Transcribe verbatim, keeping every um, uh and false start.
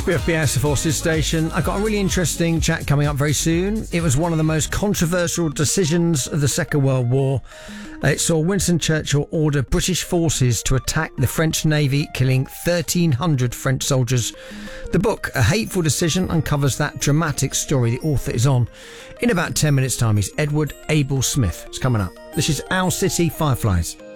B F B S, the Forces Station. I've got a really interesting chat coming up very soon. It was one of the most controversial decisions of the Second World War. It saw Winston Churchill order British forces to attack the French Navy, killing thirteen hundred French soldiers. The book, A Hateful Decision, uncovers that dramatic story the author is on. In about ten minutes' time, he's Edward Abel Smith. It's coming up. This is Owl City Fireflies.